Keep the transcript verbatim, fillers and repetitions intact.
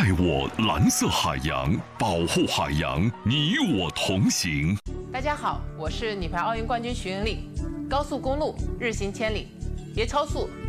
爱我蓝色海洋，保护海洋，你我同行。 大家好，我是女排奥运冠军徐云丽。高速公路日行千里，别超速，